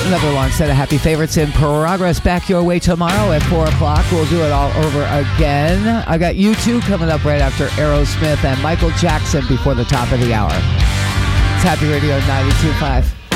Another long set of happy favorites in progress. Back your way tomorrow at 4 o'clock. We'll do it all over again. I got U2 coming up right after Aerosmith and Michael Jackson before the top of the hour. It's Happy Radio 92.5.